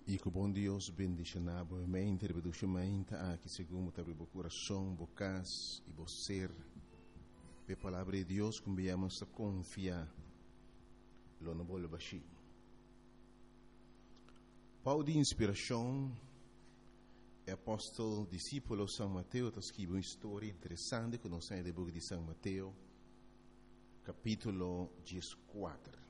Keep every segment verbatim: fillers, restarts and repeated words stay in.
E que o bom Deus bendiga a interpretações aqui segundo o coração, bocas e você. A palavra de Deus que viemos a confiar. Lo não vou baixar. Paulo de inspiração, é apóstolo, discípulo São Mateus, está escrevendo uma história interessante que nós temos no livro de São Mateus, capítulo quatorze.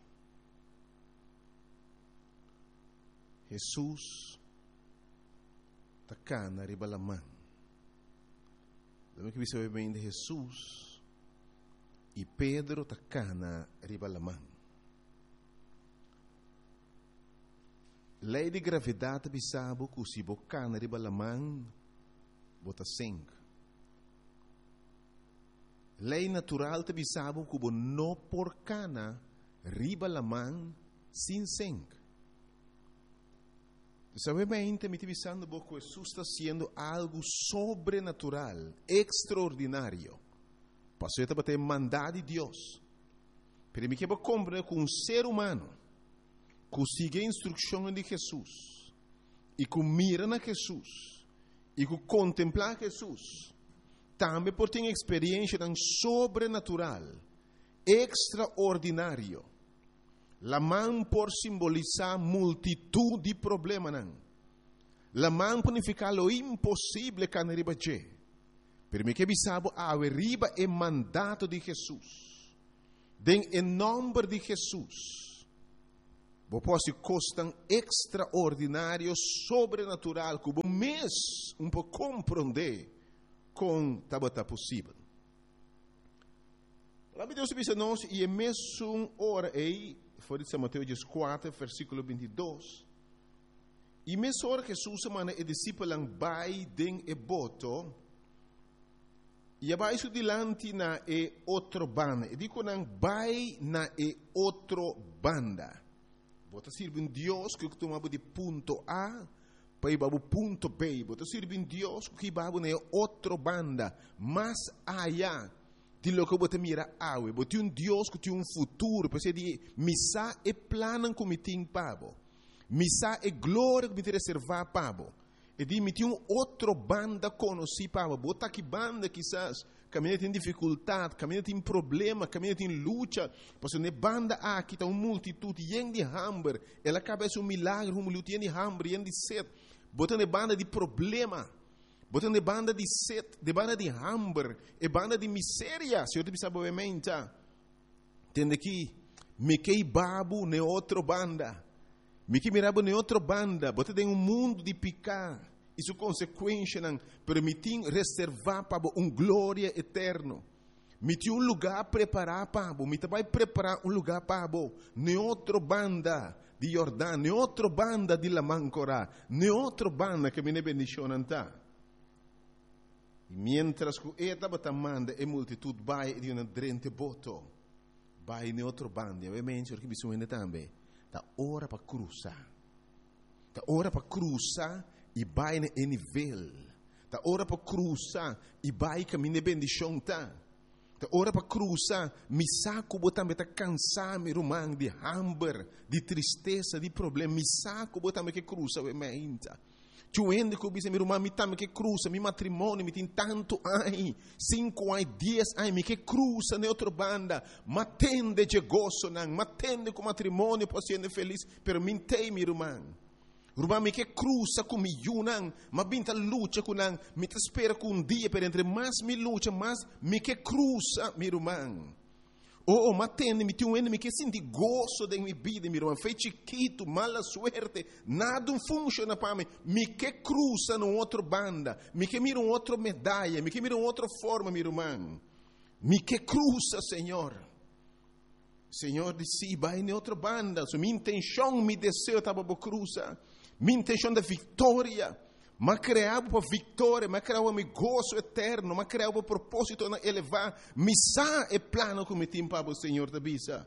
Jesus está cá na ribalamã. Lembra que você vai bem de Jesus e Pedro está cá na ribalamã. Lei de gravidade bisabo que se boca na ribalamã bota sangue. Lei natural te bisabo que bo no porcana ribalamã sem sangue. Sabe bem, me visando que Jesus está sendo algo sobrenatural, extraordinário. Passou a ter mandado de Deus. Pero me quero compreender que um ser humano que sigue a instrução de Jesus e que mira na Jesus e que contempla Jesus, também por ter experiência tão sobrenatural, extraordinário. La mão por simbolizar multitud de problemas. La mão por significar lo impossível que não riba je. Pero me que bisabo a riba é mandato de Jesus. Den em nome de Jesus. Bo posso costan extraordinário, sobrenatural, que o mês um pouco compreender com tabata possível. A palavra de Deus diz a nós, e é mesmo hora aí, foi de São Mateus quatro, versículo vinte e dois. E mesmo hora que Jesus manda e discípulo vai den e boto, e vai su dilante na e outro banda. E dico não vai na e outro banda. Bota sirve um Deus que tomava de ponto A para ir para o ponto B. Bota sirve um Deus que vai na outro banda, mais allá de lo que você mira awe, você um Deus que tem um futuro, para de missa e plano como tem pabo, missa e glória que te reservar pabo, e de me tem um outro banda conheci pabo, bota que banda quizás caminha tem dificuldade, caminha tem problema, caminha tem luta, porque ne banda aqui está uma multitud yen de hambre, ela cabeça um milagre, um luta yen de hambre, yen de sede, bota ne banda de problema. Botando de banda de sede, de banda de hambre, e banda de miséria. Se eu te pensar obviamente, tende que me que babu ne outro banda, me que mirabo ne outro banda, bota tem um mundo de picar, isso consequência não permitir reservar para um glória eterno. Me tinha um lugar preparar para bo, me vai preparar um lugar para bo, ne outro banda de Jordão, ne outro banda de la Mancora, ne outro banda que me ne bendicionanta. E mientras que esta batamanda e multitud vai de uma drente boto, vai em outro bando, e ovviamente perché bisogna também, da ora para cruzar, da ora para cruzar e vai em nível, da ora para cruzar e vai caminhar bendição tá, da ora para cruzar, mi saco botambe tá cansar me rumang de hambre, de tristeza, de problema, mi saco botambe que cruza ovviamente. Tuende que eu meu irmão, me tame que cruza, meu matrimônio, me tem tanto ai, cinco ai, dez ai, me que cruza na outra banda, matende de gozo, não, matende com matrimônio, posso ser feliz, pero me tem, meu irmão. Irmão, me que cruza com mi não, mas binta luta com não, me te espera com um dia, pero entre mais me luta, mais me que cruza, meu irmão. Oh, matende, me tem um ene, me que senti gozo da minha vida, meu irmão. Foi chiquito, mala suerte, nada funciona para mim. Me que cruza no outro banda, me que mira um outro medalha, me que mira uma outra forma, meu irmão. Me que cruza, Senhor. Senhor disse, vai em outra banda. So, minha intenção, meu desejo estava para cruzar. Minha intenção da vitória. Mas criava para vitória, mas criava para gozo eterno, mas criava para propósito de elevar. Missa é plano como tem para o Senhor da bisa.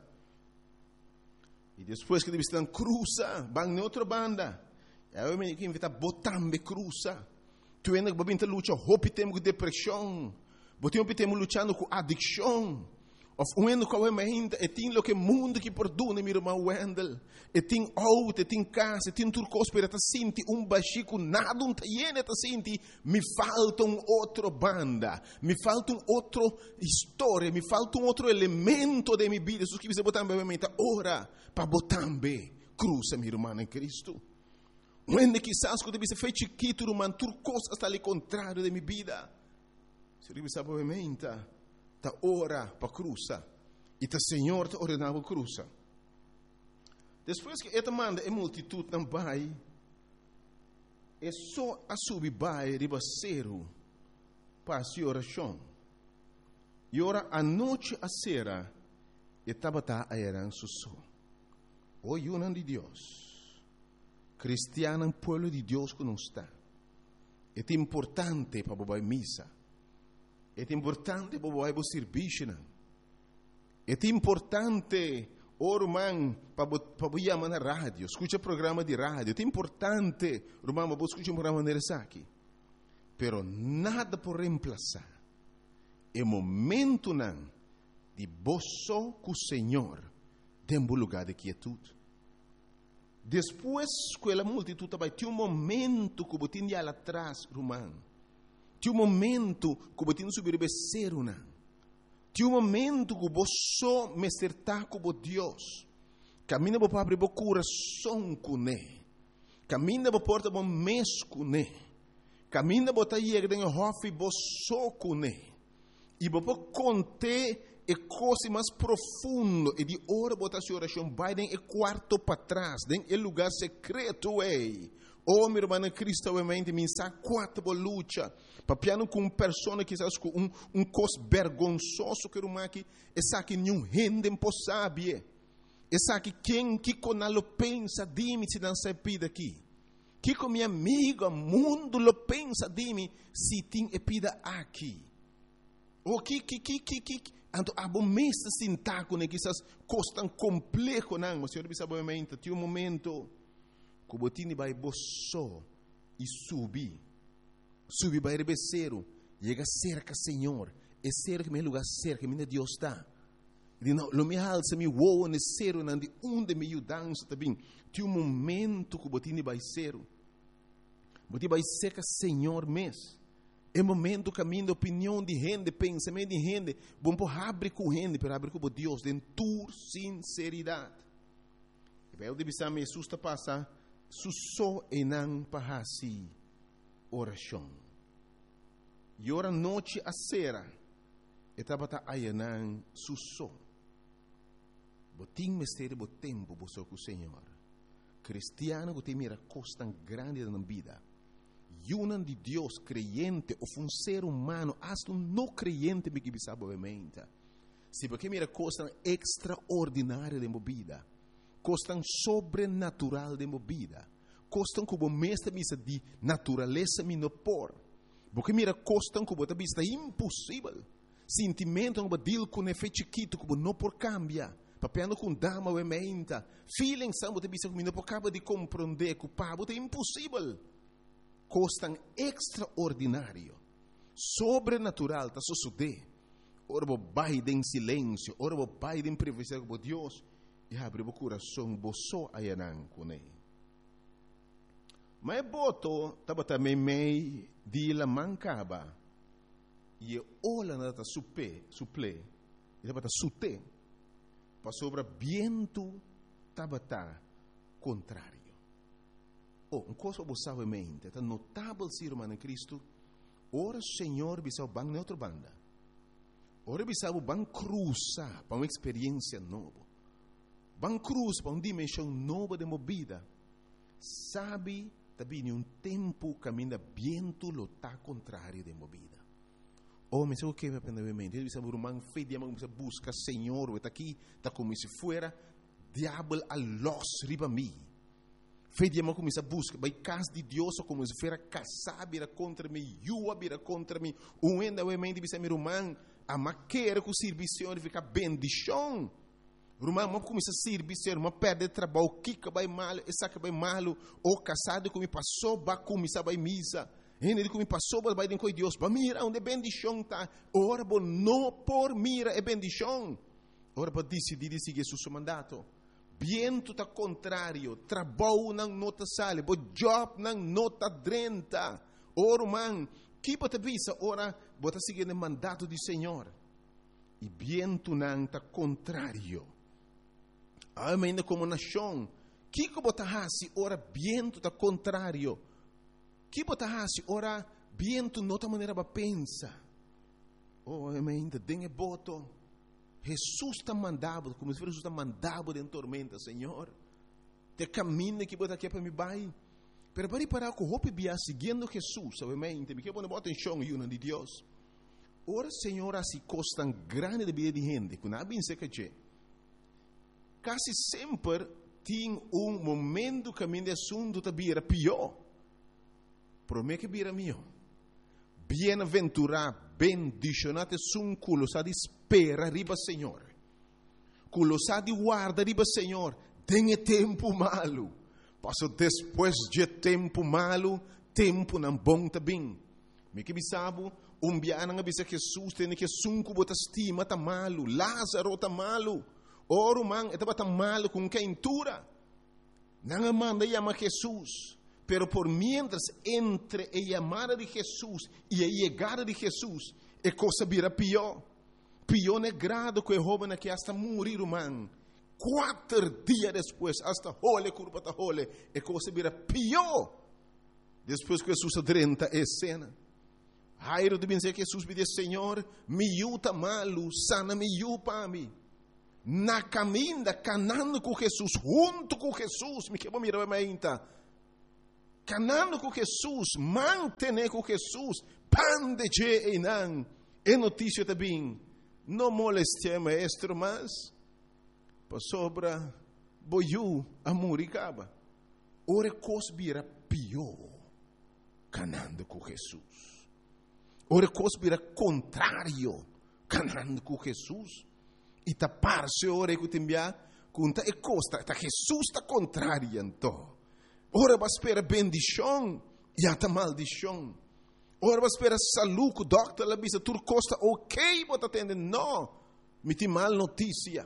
E depois que eles estão cruza, vão em outra banda. Eu me que invita botambe cruza. Tu ainda que babinta luta, hope temos com depressão. Botem temos lutando com adicção. Of when ko we meint e tin lo que mundo que perdona mi irmão Wendel. E tin out, e tin casa, e tin turcos para ta sinti um baxico nada um tayene ta sinti me falta um outro banda, me falta um outro história, me falta um outro elemento de minha vida. Jesus que você botar bem mente ora para botar bem cruza mi irmão em Cristo. When quizás quando você fez chiquito irmão turcos hasta ali contrário de minha vida. Se você sabe bem ta ora para cruza e ta Senhor ta ordenava cruza. Depois que esta manda é multitud não vai, é só a subir vai ribaceiro para a oração. E ora a noite a sera e tabata a eran susso. O yunan de Deus, cristiano pueblo de Deus que não está. É importante para bobar missa. É importante para bobar serviço. É importante o irmão para chamar na rádio, escuta programa de rádio. É importante, irmão, para escutar um programa de aqui. Pero nada por reemplazar. É momento não de boço com o Senhor dentro do lugar de quietude. Depois que a multitud vai ter um momento que você tem lá atrás, irmão. Tem um momento que você tem que subir becer, não. Tem um momento que você me acertar com Deus. Camina para abrir o coração com Ele. Camina para porta o mês com Ele. Camina para chegar em hof e você com Ele. E para contar a coisa mais profunda. E de hora para a oração vai em quarto para trás. Em lugar secreto. Oh, meu irmão em Cristo, obviamente, me está quatro por luta. Papiano com uma pessoa que está com um, um cos vergonzoso que uma que essa que nenhum rende impossível. Essa que quem que com ela pensa de mim se não se pida aqui. Que com minha amiga mundo lo pensa de mim se tem pida aqui. O que que que que que anto abo mesta sintaco né que essas coisas tão complexo não, mas senhor sabe obviamente, tem um momento que o botini vai boço e subir. Subir vai rebeceiro. Chega cerca, Senhor. É cerca, meu lugar cerca, minha Deus está. E não, lo me alça, me voa, ne cero, não de onde me dança também. Tem um momento que o botini vai ser. Botini vai cerca, Senhor, mês. É momento caminho de opinião de gente, pensamento de gente. Bom, por abrir com gente, para abrir com Deus, de tua sinceridade. E vai o de bisam Jesus está passando. Susso e não para si oração. E ora noite a sera, etapa ta ayanan susso. Botim mistério bo tempo bo com o Senhor. Cristiano que tem mira coisa tão grande na vida. Yunan de Deus creyente ou um ser humano, hasta um não creyente me que sabe obviamente. Se porque mira coisa tão extraordinária de vida. Costam sobrenatural de movida. Costam como mestre misa de natureza minopor. Porque mira costam como ta vista impossível. Sentimento como deal com efeito chiquito como não por cambia. Papiano com dama ou emenda. Feeling são ta vista como não por acaba de compreender que o pabo é impossível. Costam extraordinário. Sobrenatural ta suceder. Ora bo baile em silêncio, ora bo baile em privacidade com Deus. E abre o coração, boço ayanan com ele. Mas boto, tava também meio de la mancaba. E olha na ta supe, suple, e tava ta sute, para sobre viento, tava ta contrário. Oh, um coisa você mente, tá notável ser irmão em Cristo. Ora, Senhor, bisau bang neutro banda. Ora, bisau bang cruza para uma experiência nova. Van cruz para uma dimensão nova de movida. Sabe, também um tempo caminha viento lo tá contrário de movida. Oh, mas o que vai aprender a mente? Ele sabe o irmão fez de amor, busca Senhor, está aqui, está como se fuera diabo a los riba mim. Fez de amor como se busca, vai casa de Deus como se fuera casar vira contra mim, yua vira contra mim. Um enda o mente bisa meu irmão, a maquera com serviço fica bendição. Irmão, mas começa a servir, ser uma perda de trabalho, que vai mal, essa que vai mal, ou casado como passou, vai começar a misa. Ele como passou para baixo com Deus, para mira onde bendição tá. Ora, bo não por mira é bendição. Ora, para decidir seguir seu mandato. Viento tá contrário, trabalho não nota sale, bo job não nota drenta. Ora, man, que bota visa, ora, bota seguir o mandato do Senhor. E viento não tá contrário. Ainda como nação, que que bota hasi, ora, viento tá contrário. Que bota hasi, ora, viento nota maneira para pensa. Oh, ainda tem boto. Jesus está mandado, como se Jesus está mandado em tormenta, Senhor. Te caminho que bota aqui para me vai. Pero para parar com o hope bia seguindo Jesus, obviamente, me quer pôr bota em chão e de Deus. Ora, Senhor, assim costam grande de vida de gente, que não bem seca che. Quase sempre tem um momento que a minha assunto tá bira pior. Promete que bira mio. Bienaventurado, bendicionate sun culo sa di spera riba Senhor. Culo sa di guarda riba Senhor. Tem tempo malo. Passo depois de tempo malo, tempo não bom também. Me que bisabo, um biana nga bisa Jesus tem que sunku bota estima tá malo, Lázaro tá malo. Oro man, etaba tá malo com quem tura. Não manda chama Jesus. Pero por mientras entre a llamada de Jesús y a llegada de Jesús, é coisa vira pior. Pior negrado que o joven que hasta morir, man. Quatro dias depois, hasta hole, curva ta hole, é coisa vira pior. Depois que Jesus adrenta a cena. Jairo de dizer que Jesus pediu, Senhor, me yuta malo, sana me yupa me. Na caminha, canando com Jesus, junto com Jesus, me quebra mirar a minha. Canando com Jesus, mantener com Jesus, pan de je e não. É notícia também. Não moleste maestro, mas para sobra boiu a muricaba. Ora cosbira pior, canando com Jesus. Ora cosbira contrário, canando com Jesus. E tapar-se ora que tembia, conta e costa, tá Jesus está contrário então. Ora vai esperar bendição e até maldição. Ora vai esperar saúde, o doctor lá bisa tur costa ok, bota atender não, me tem mal notícia.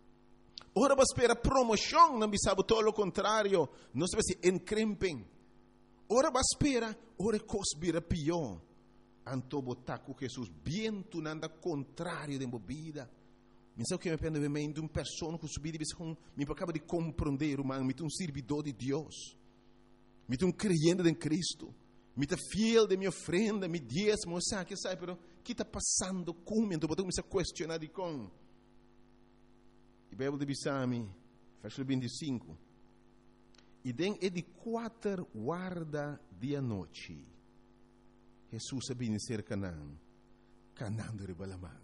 Ora vai esperar promoção, não bisa todo o contrário, não se vai se encrempem. Ora vai esperar, ora cosbira pior. Anto botar com Jesus, bem tu nanda contrário de bebida. Me sabe que me pende bem de uma pessoa que subir e com me acaba de compreender, man, me um servidor de Deus. Me um crente em Cristo. Me tá fiel de minha ofrenda, me diezmo, sabe que sabe, pero que está passando comigo? Então botou me se questionar de com. E Bíblia de Bisami, versículo vinte e cinco. E den é de quatro guarda dia noite. Jesus sabia ser Canaã, Canaã de Ribalamã.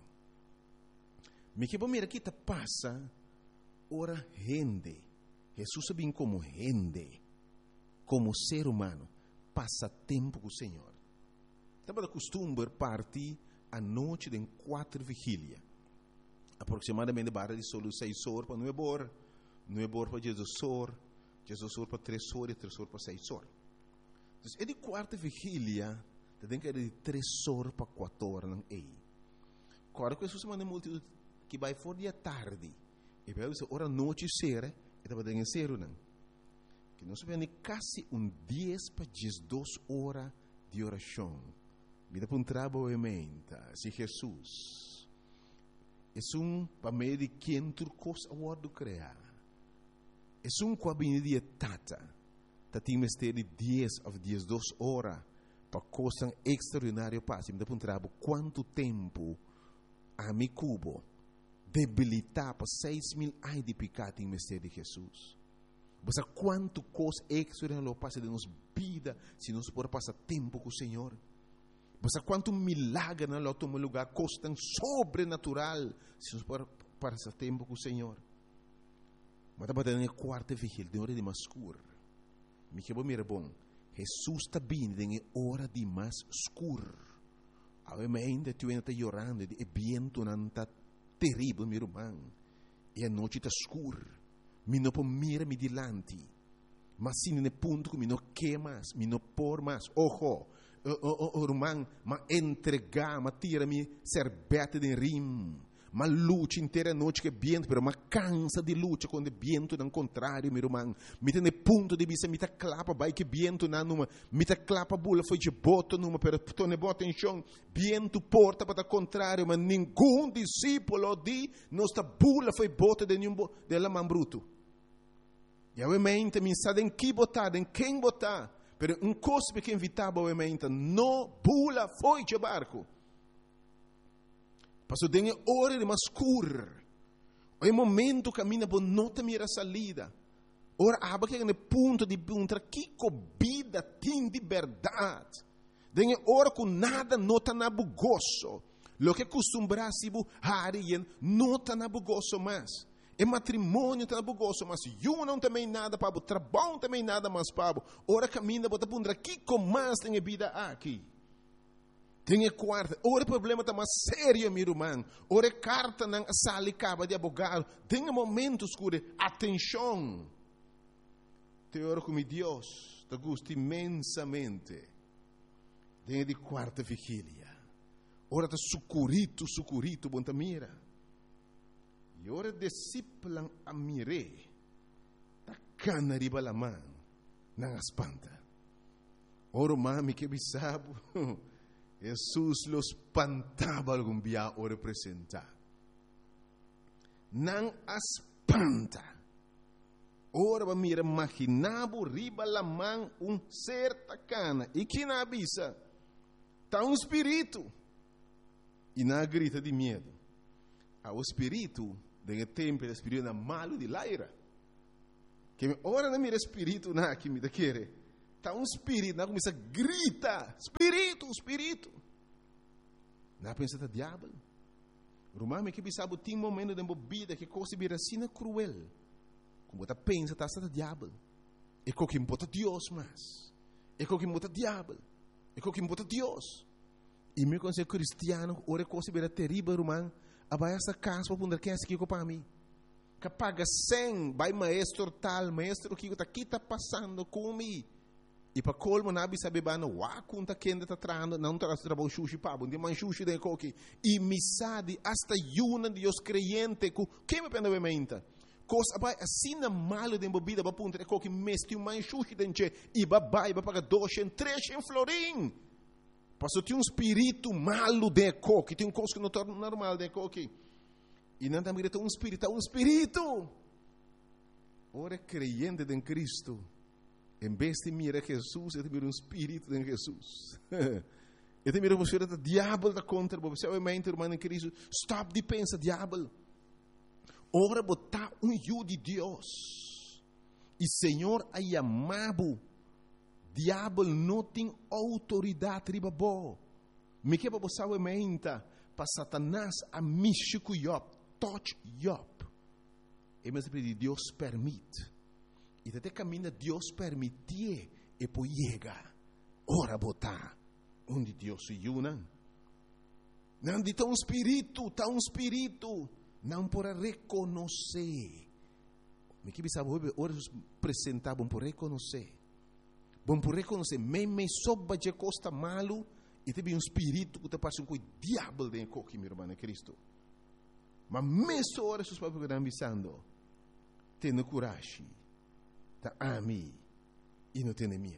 Me que bom mira que tá passa, ora rende. Jesus sabia como rende, como ser humano, passa tempo com o Senhor. Estava de costume partir a noite de quatro vigília, aproximadamente barra de solo seis horas para nove horas, nove horas para Jesus horas, Jesus horas para três horas e três horas para seis horas. Então, é de quarta vigília, tem que ir de três horas para quatro horas, não é? Agora que Jesus manda multidão que vai fora de tarde, e vai dizer, ora noite será, e estava dando zero, não. Que nós vemos quase um dez para duas horas de oração. Mira para um trabalho, se Jesus é um para meio de quem turcos a word criar. É um cabine de tata, tá tem mistério de dez a duas horas para coisa extraordinária passe. Mira para um trabalho, quanto tempo a mi cubo debilitar para seis mil anos de pecado em mistério de Jesus. Mas quanto coisa extraordinária passa de nossa vida se nós podemos passar tempo com o Senhor. Mas quanto milagre não toma lugar, coisa tão sobrenatural se nós podemos passar tempo com o Senhor. Mas estava dando a quarta vigília, de hora de mais escuro. Me que bom, mira bom. Jesus está vindo em hora de mais escuro. Ainda tu ainda está chorando, e viento não está terrível, meu irmão. E a noite está escura. Me não pode mirar me dilante. Mas se no ponto que me não quer mais, me não por mais. Ojo, o irmão, mas entregar, mas tira-me serbete de rim. Mas luta inteira noite que viento, pero mas cansa de luta quando viento não contrário, meu irmão. Me tem ponto de vista, me tá clapa, vai que viento na numa, me tá clapa bula foi de boto numa, pero tu ne bota em chão, viento porta para contrário, mas nenhum discípulo de nossa bula foi bota de nenhum de la man bruto. E obviamente me sabe em que botar, em quem botar, pero um cospe que invitava obviamente, no bula foi de barco. Passo tem hora de mascur. O momento caminha por nota mira salida. Ora aba que no ponto de punta que vida tem de verdade. Tem hora com nada nota na bugoso. Lo que costumbrasi bu harien nota na bugoso mais. E matrimônio tá na bugoso, mas eu não também nada para o trabalho também nada mais para ora caminha por punta que com mais tem vida aqui. Tem quarta, ora problema está mais sério, meu irmão. Ora carta na sala acaba de abogado. Tem momentos que atenção. Te oro com Deus, te gusta imensamente. Tem de quarta vigília. Ora está sucurito, sucurito, bom mira. E ora disciplan a mire. Ta cana riba la man, não espanta. Ora mami que bisabo. Jesus los espantava algum dia o representar. Não espanta. Ora va mira imaginavo riba la man um certa cana. E que na avisa? Tá um espírito. E na grita de medo. O espírito, de tempo, o espírito malo de laira. Que ora na mira espírito na que me da querer. Está um espírito, não começa a gritar, espírito, espírito. Não pensa que é diabo. Romano que sabe tem momento de vida que coisa vira assim cruel. Como você pensa que está diabo. É como que bota Deus mais. É como que bota diabo. É como que bota Deus. E me considero cristiano, ora coisa vira terrível, romano. Abai essa casa para poder quem é que para mim. Que paga cem, vai maestro tal, maestro que está aqui está passando comigo. E para colmo nabi sabe bano wa kunta kenda ta trando não tra trabalho sushi pabo de man sushi de coque e misadi hasta yuna de os creyente ku que me pena vementa cos abai assim na malo de bebida ba punta de coque mesti um man sushi denche e ba bai ba paga dois em três em florim passou tem um espírito malo de coque tem um coisa que não torna normal de coque e não também tem um espírito um espírito ora creyente em Cristo. Em vez de mirar Jesus, eu miro um espírito de Jesus. Eu miro você o diabo da contra, você obviamente, irmão em Cristo, stop de pensar diabo. Ora botar um eu de Deus. E Senhor a chamado. Diabo não tem autoridade riba bo. Me que você obviamente para Satanás a mexer com Job, touch Job. E mas Deus permite. E até caminha Deus permitir e poi chega. Ora botar onde Deus se una. Não de tão espírito, tão espírito, não para reconhecer. Me que sabe ora apresentar bom por reconhecer. Bom por reconhecer, me me soba de costa malo e teve um espírito que te passa um coi diabo de coque, meu irmão Cristo. Mas mesmo ora seus papos que estão avisando, tenha coragem. Ami e não tem medo.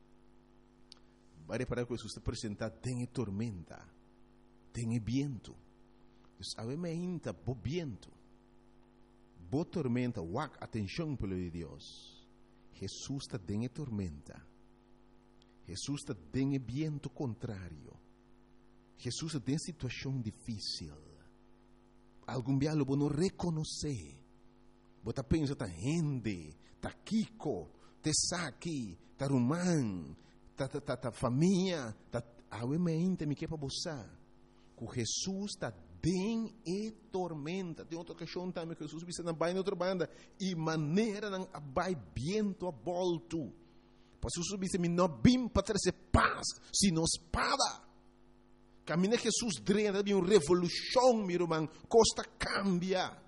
Vai reparar que Jesus está apresentado, tem tormenta, tem viento. Obviamente, bo viento, bo tormenta, wak atenção pelo de Deus. Jesus está tem tormenta. Jesus está tem viento contrário. Jesus está em situação difícil. Algum dia lo não reconhecer. Você pensa que gente, tá Kiko, te Saki, tá Rumán, tá, tá, tá, tá família, tá, obviamente, me quer para você, que Jesus está bem e tormenta. Tem outra questão também, que Jesus visa na baia outra banda, e maneira não vai viento a volto. Para Jesus visa, me não bim para trazer paz, sino espada. Caminha Jesus drena de uma revolução, meu irmão, costa cambia.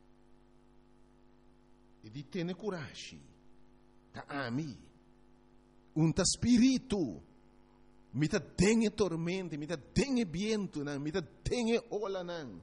E de ter coragem. Ta ami. Um ta espírito. Mita tenha tormenta, mita tenha viento, não, mita tenha ola, não.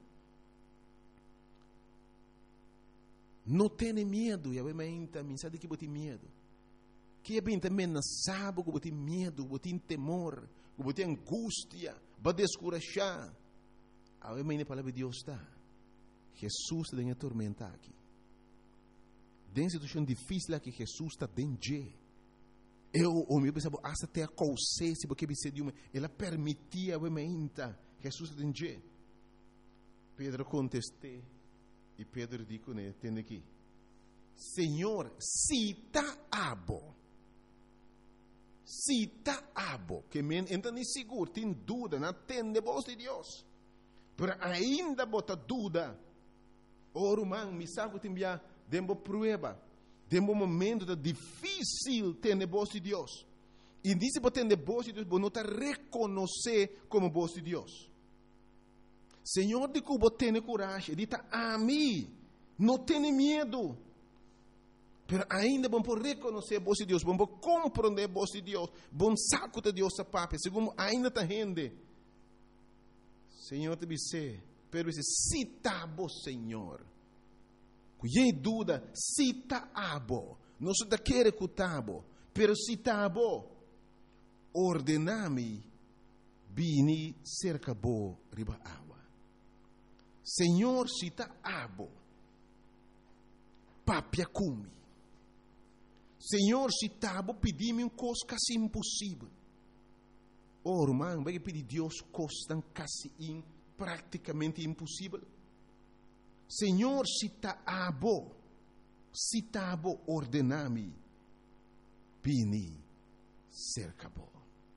Não tenha medo, e a menta, me sabe que bote medo. Que é bem também não sabe que bote medo, bote temor, que bote angústia, para descurajar. A menta a palavra de Deus está. Jesus tem a tormenta aqui. Tem situação difícil aqui, Jesus está dentro. Eu, o meu pensava, hasta até a consciência, porque você de uma, ela permitia a menta, Jesus está dentro. Pedro contestou. E Pedro disse, né, tem aqui, Senhor, se está abo, se está abo, que men entra nem seguro, tem dúvida, não tem de voz de Deus, mas ainda bota dúvida, ora, man, me sabe que tem via, dembo prueba, dembo momento da difícil ter de voz de Deus, e disse para ter de voz de Deus, você não está reconhecer como voz de Deus. Senhor, de Cuba, tenha coragem. Ele está a mim. Não tenha medo. Mas ainda vamos reconhecer a voz de Deus. Vamos compreender a voz de Deus. Vamos saco de Deus a papo. Segundo, ainda está gente. Senhor, te disse. Pero disse, se está bom, Senhor. Cuidei dúvida. Se está bom. Não se quer que está bom. Pero se está bom. Ordename. Bini cerca bo riba água. Senhor, se está abo, papia cumi. Senhor, se está abo, pedi-me uma coisa quase impossível. Oh, irmão, vai pedir Deus coisa quase in, praticamente impossível. Senhor, se está abo, se está abo, ordename, bini cerca bo.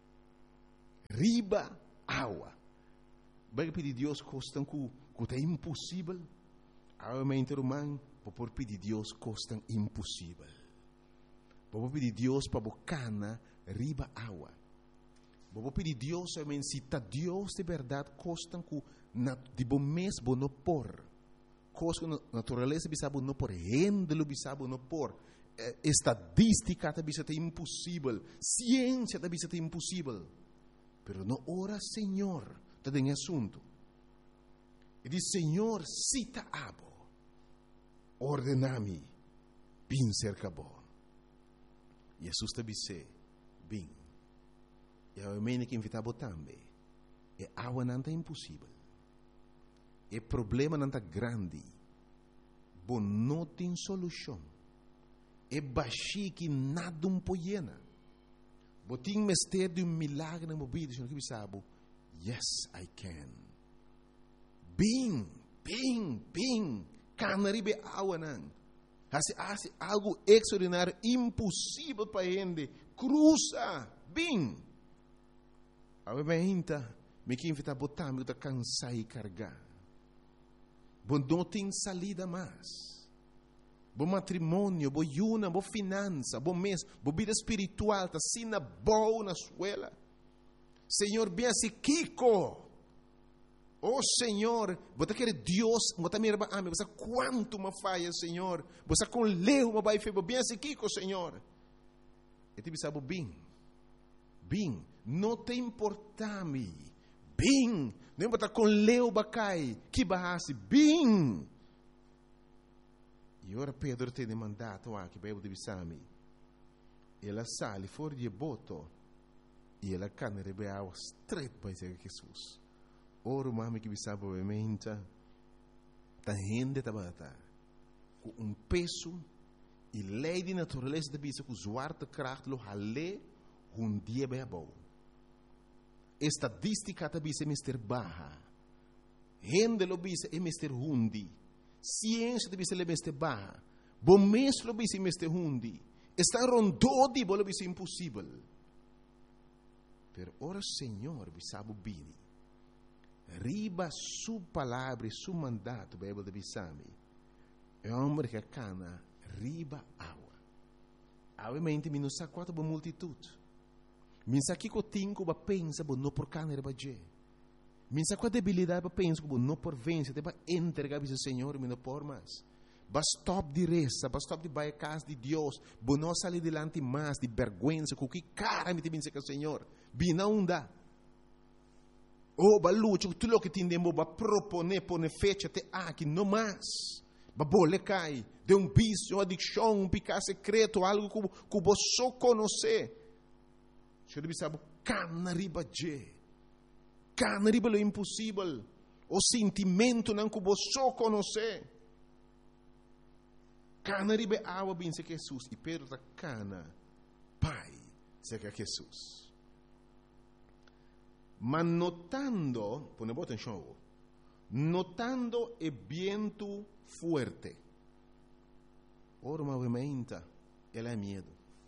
Riba água. Vai pedir Deus coisa que é impossível. A mente humana, vou pedir Deus coisa impossível. Vou pedir Deus para bocana riba água. Vou pedir Deus, se está Deus de verdade, coisa que de bom mês vou não pôr. Coisa que natureza bisabo não pôr, rendelo bisabo não pôr. Estadística também é impossível, ciência também é impossível. Pero não ora, Senhor, está em assunto. E diz, Senhor, se está abo, ordename, bem cerca bom. Jesus te disse, bem. E a mim que invitava também. E água não é impossível. E problema não é grande. Bom, não tem solução. E baixi que nada um poiena. Botim mistério de um milagre na mobília, senhor que sabe. Yes, I can. Bem, bem, bem. Canaribe água não. Hace, hace algo extraordinário, impossível para ele. Cruza, bem. A gente, me que invita a botar, me que cansar e carregar. Bom, não tem salida mais. Bom matrimônio, bom yuna, bom finança, bom mês, bom vida espiritual, tá sina boa na escola. Senhor, bem assim, Kiko. Oh, Senhor, você quer Deus, você me ama, ah, você quanto me falha, Senhor. Você com leu, me vai fazer bem assim, Kiko, Senhor. E te sabe bem, bem, não te importa-me, bem, não importa com leu, bacai, que barrasse, bem. E ora Pedro tem mandato aqui, para eu divisar-me. Ela sale fora de boto e ela cana rebear straight para Jesus. Ora o mami que me sabe obviamente, tá rende tabata com um peso e lei de natureza de bisa com zwarte kracht lo hale um dia bem bom. Estadística da bisa mister baha. Rende lo bisa é mister hundi. Ciência de bisa le mister baha. Bom mês lo bisa mister hundi. Está rondodi bo lo bisa impossível. Per ora Senhor bisabo bini. Riba su palavra e su mandato, Bíblia de Bissami. É um homem que cana riba água. Obviamente, me não sabe quanto boa multitude. Me sabe que eu tenho que pensar, não por cana riba je. Me sabe qual debilidade para pensar, não por vencer, para entregar ao Senhor, me não por mais. Basta stop de reza, basta stop de vai a casa de Deus. Bo não sair delante mais de vergonha, com que cara me tem que o Senhor. Bina unda. Oh, ba luce, tu lo que tindemo ba propone, pone fecha te aqui, não mais. Ba bole cai, de um vício, uma adicção, um picar secreto, algo que que você só conhece. Você deve saber, cana riba je. Cana riba lo impossível. O sentimento não que você só conhece. Cana riba água bem se que Jesus. E Pedro tá cana, pai, se que Jesus. Mas notando, pone atenção, notando o vento forte, ora movimenta, ela é medo.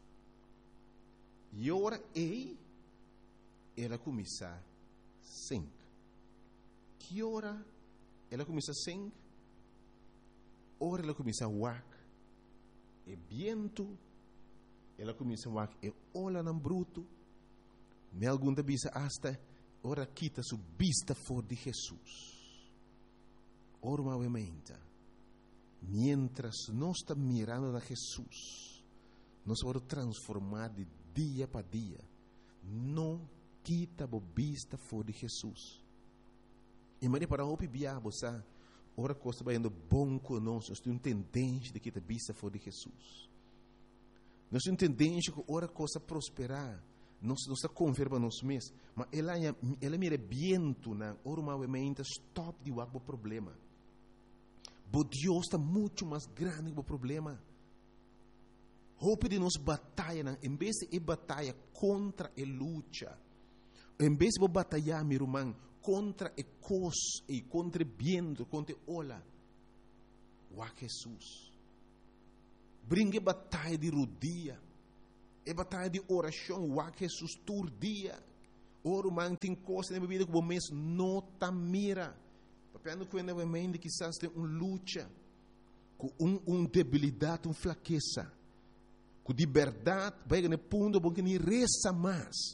E ora ei, ela começa a sing. Que ora ela começa a sing? Ora ela começa a wak. E vento, ela começa a wak. E ola não bruto. Me alguma vez hasta ora quita su vista for de Jesus. Ora movimenta. Mientras nós estamos mirando a Jesus, nós vamos transformar de dia para dia. Não quita a vista for de Jesus. E mas para o pibia você, ora costa vai indo bom conosco, nós temos tendência de quitar a vista for de Jesus. Nós temos tendência que ora costa prosperar. Nós não está confirma nós mesmos, mas ela ela mira viento na normalmente stop de o problema. Mas Deus está muito mais grande que o problema. Hope de nós batalha, em vez de batalha contra a luta, em vez de batalhar, meu irmão, contra a coisa e contra o viento, contra a ola, o Jesus. Brinque batalha de rodia. É batalha de oração, o que Jesus tur dia. Oro man tem coisa na vida que o mês não tá mira. Papendo que o mês quizás tem uma luta, com um, um debilidade, uma fraqueza, com de verdade, vai no ponto bom que nem reza mais.